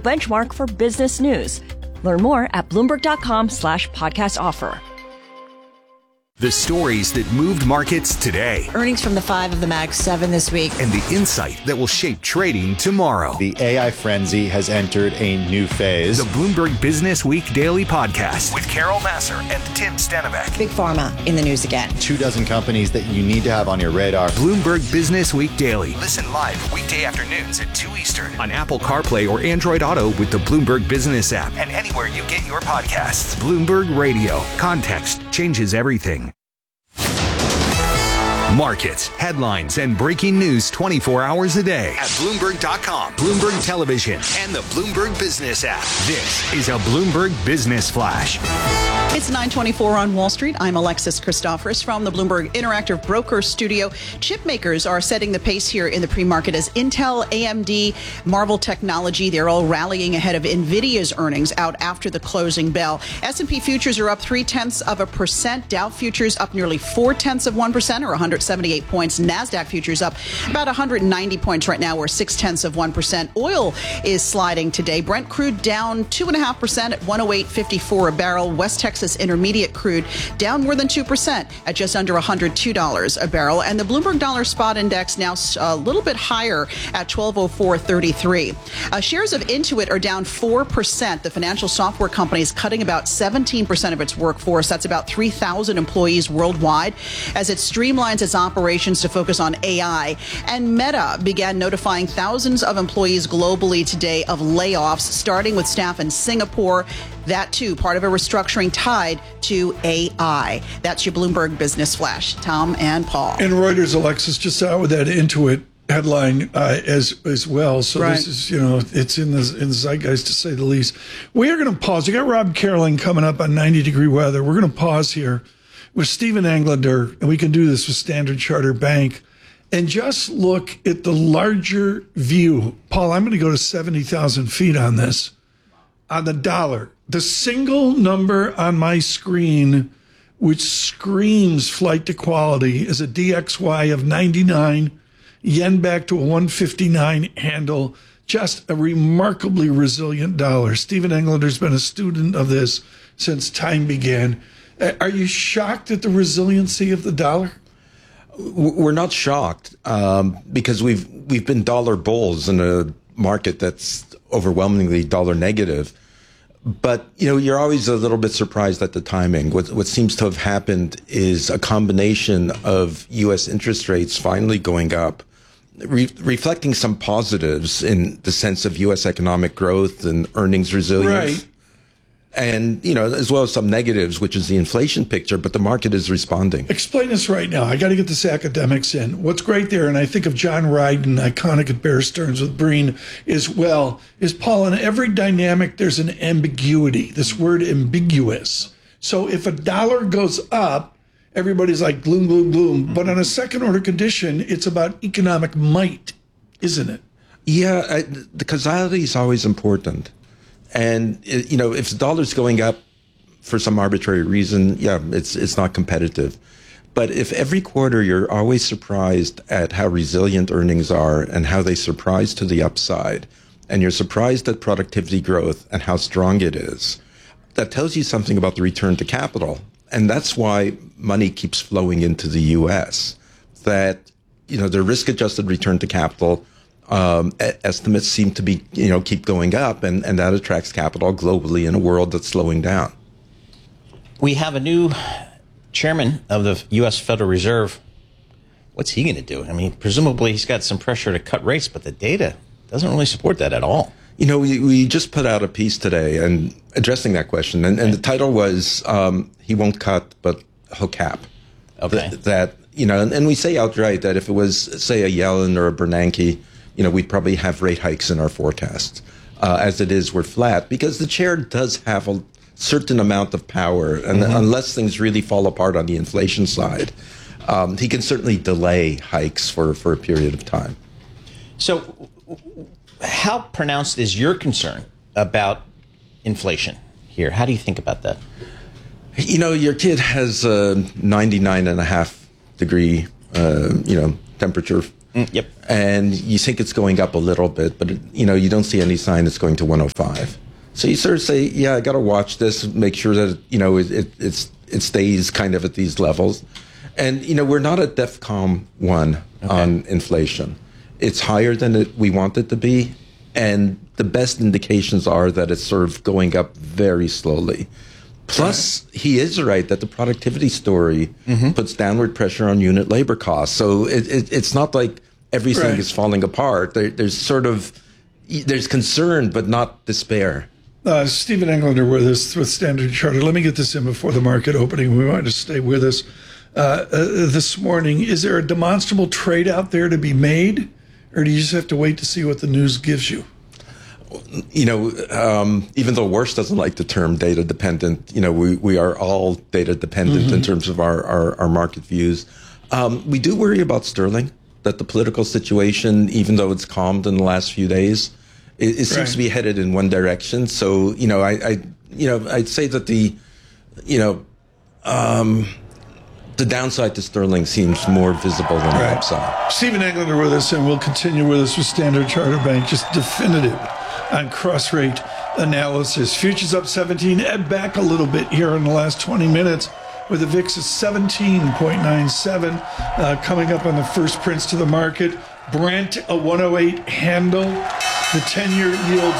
benchmark for business news. Learn more at Bloomberg.com/podcast offer. The stories that moved markets today. Earnings from the 5 of the Mag 7 this week. And the insight that will shape trading tomorrow. The AI frenzy has entered a new phase. The Bloomberg Business Week Daily Podcast with Carol Massar and Tim Stenivek. Big Pharma in the news again. 24 companies that you need to have on your radar. Bloomberg Business Week Daily. Listen live weekday afternoons at 2 Eastern on Apple CarPlay or Android Auto with the Bloomberg Business app and anywhere you get your podcasts. Bloomberg Radio. Context changes everything. Markets, headlines, and breaking news 24 hours a day at Bloomberg.com, Bloomberg Television, and the Bloomberg Business app. This is a Bloomberg Business Flash. It's 9:24 on Wall Street. I'm Alexis Christoforous from the Bloomberg Interactive Broker Studio. Chip makers are setting the pace here in the pre-market as Intel, AMD, Marvell Technology, they're all rallying ahead of NVIDIA's earnings out after the closing bell. S&P futures are up 0.3%. Dow futures up nearly 0.4%, or 178 points. NASDAQ futures up about 190 points right now, or 0.6%. Oil is sliding today. Brent crude down 2.5% at 108.54 a barrel. West Texas Intermediate crude down more than 2% at just under $102 a barrel. And the Bloomberg Dollar Spot Index now a little bit higher at 1204.33. Shares of Intuit are down 4%. The financial software company is cutting about 17% of its workforce. That's about 3,000 employees worldwide as it streamlines its operations to focus on AI. And Meta began notifying thousands of employees globally today of layoffs, starting with staff in Singapore. That, too, part of a restructuring tied to AI. That's your Bloomberg Business Flash. Tom and Paul. And Reuters, Alexis, just out with that Intuit headline as well. So right. This is, it's in the zeitgeist, to say the least. We are going to pause. We got Rob Caroling coming up on 90 Degree Weather. We're going to pause here with Stephen Englander, and we can do this with Standard Chartered Bank, and just look at the larger view. Paul, I'm going to go to 70,000 feet on this, on the dollar. The single number on my screen, which screams flight to quality, is a DXY of 99, yen back to a 159 handle. Just a remarkably resilient dollar. Stephen Englander's been a student of this since time began. Are you shocked at the resiliency of the dollar? We're not shocked because we've been dollar bulls in a market that's overwhelmingly dollar negative. But, you're always a little bit surprised at the timing. What seems to have happened is a combination of U.S. interest rates finally going up, reflecting some positives in the sense of U.S. economic growth and earnings resilience. Right. And, as well as some negatives, which is the inflation picture, but the market is responding. Explain this right now. I got to get this academics in. What's great there, and I think of John Ryden, iconic at Bear Stearns with Breen as well, is, Paul, in every dynamic, there's an ambiguity, this word ambiguous. So if a dollar goes up, everybody's like gloom, gloom, gloom. But on a second order condition, it's about economic might, isn't it? Yeah, the causality is always important. And, if the dollar's going up for some arbitrary reason, it's not competitive. But if every quarter you're always surprised at how resilient earnings are and how they surprise to the upside, and you're surprised at productivity growth and how strong it is, that tells you something about the return to capital. And that's why money keeps flowing into the U.S. That, the risk-adjusted return to capital estimates seem to be, keep going up, and that attracts capital globally in a world that's slowing down. We have a new chairman of the U.S. Federal Reserve. What's he going to do? I mean, presumably he's got some pressure to cut rates, but the data doesn't really support that at all. We just put out a piece today and addressing that question, and the title was he won't cut, but he'll cap. Okay. And we say outright that if it was, say, a Yellen or a Bernanke, we'd probably have rate hikes in our forecast. As it is, we're flat because the chair does have a certain amount of power. And unless things really fall apart on the inflation side, he can certainly delay hikes for a period of time. So how pronounced is your concern about inflation here? How do you think about that? Your kid has a 99.5 degree, temperature Yep. And you think it's going up a little bit, but you don't see any sign it's going to 105. So you sort of say, yeah, I got to watch this, make sure that it stays kind of at these levels. And we're not at DEFCON 1 on inflation. It's higher than we want it to be, and the best indications are that it's sort of going up very slowly. Plus, he is right that the productivity story puts downward pressure on unit labor costs. So it's not like everything is falling apart. There's concern, but not despair. Stephen Englander with us with Standard Chartered. Let me get this in before the market opening. We want to stay with us this morning. Is there a demonstrable trade out there to be made, or do you just have to wait to see what the news gives you? Even though Worst doesn't like the term data dependent, we are all data dependent in terms of our market views. We do worry about sterling, that the political situation, even though it's calmed in the last few days, it seems to be headed in one direction. So, I'd say that the downside to sterling seems more visible than the upside. Stephen Englander with us, and we'll continue with us with Standard Chartered Bank, just definitive on cross-rate analysis. Futures up 17, ebb back a little bit here in the last 20 minutes, with the VIX at 17.97, coming up on the first prints to the market. Brent, a 108 handle. The 10-year yield,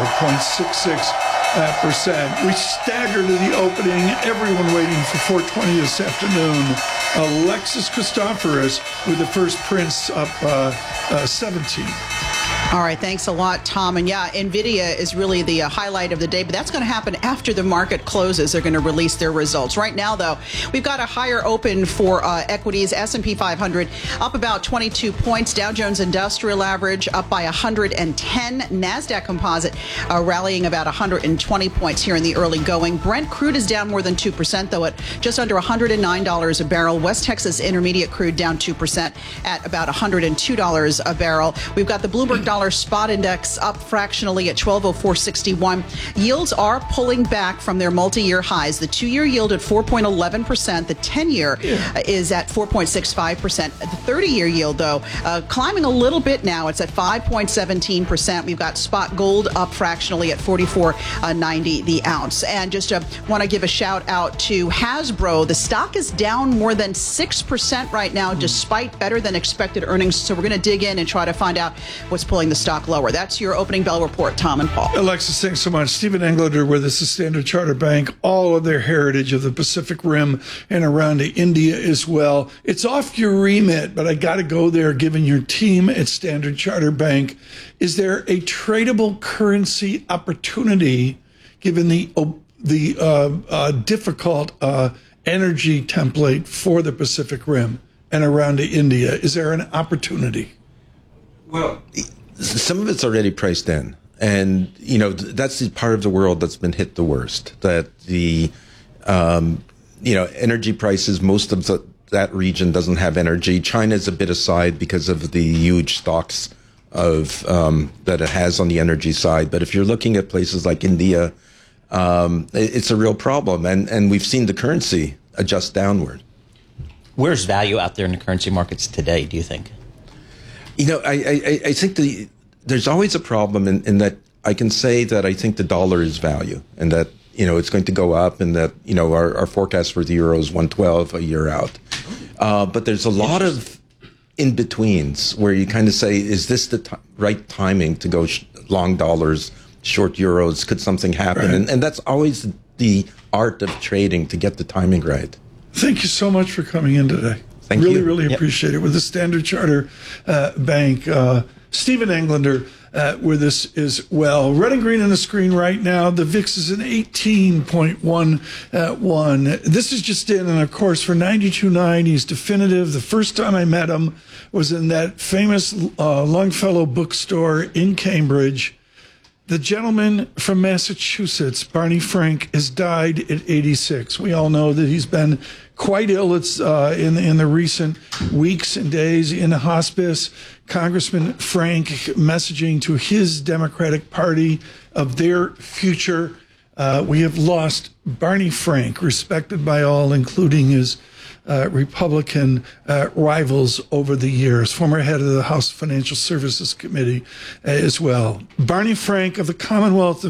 4.66%. We stagger to the opening. Everyone waiting for 4:20 this afternoon. Alexis Christoforous with the first prints up 17. All right, thanks a lot, Tom. And yeah, NVIDIA is really the highlight of the day, but that's going to happen after the market closes. They're going to release their results. Right now, though, we've got a higher open for equities. S&P 500 up about 22 points. Dow Jones Industrial Average up by 110. NASDAQ Composite rallying about 120 points here in the early going. Brent crude is down more than 2%, though, at just under $109 a barrel. West Texas Intermediate crude down 2% at about $102 a barrel. We've got the Bloomberg Dollar Spot Index up fractionally at 1204.61. Yields are pulling back from their multi-year highs. The 2-year yield at 4.11%. The 10-year is at 4.65%. The 30-year yield, though, climbing a little bit now. It's at 5.17%. We've got spot gold up fractionally at 44.90 the ounce. And just want to give a shout out to Hasbro. The stock is down more than 6% right now, despite better than expected earnings. So we're going to dig in and try to find out what's pulling the stock lower. That's your opening bell report, Tom and Paul. Alexis, thanks so much. Stephen Englander with us, the Standard Chartered Bank, all of their heritage of the Pacific Rim and around to India as well. It's off your remit, but I got to go there given your team at Standard Chartered Bank. Is there a tradable currency opportunity given the difficult energy template for the Pacific Rim and around to India? Is there an opportunity? Well, some of it's already priced in. And, that's the part of the world that's been hit the worst. That the, energy prices, most of that region doesn't have energy. China's a bit aside because of the huge stocks of that it has on the energy side. But if you're looking at places like India, it's a real problem. And we've seen the currency adjust downward. Where's value out there in the currency markets today, do you think? I think there's always a problem in that I can say that I think the dollar is value and that, it's going to go up and that, our forecast for the euro is 112 a year out. But there's a lot of in-betweens where you kind of say, is this the right timing to go long dollars, short euros? Could something happen? Right. And that's always the art of trading, to get the timing right. Thank you so much for coming in today. Thank you. Really appreciate it. With the Standard Chartered Bank, Stephen Englander with us as well. Red and green on the screen right now. The VIX is an 18.11. This is just in, and of course, for 92.9, he's definitive. The first time I met him was in that famous Longfellow bookstore in Cambridge. The gentleman from Massachusetts, Barney Frank, has died at 86. We all know that he's been quite ill. It's in the recent weeks and days in hospice. Congressman Frank messaging to his Democratic Party of their future. We have lost Barney Frank, respected by all, including his Republican rivals over the years, former head of the House Financial Services Committee as well. Barney Frank of the Commonwealth of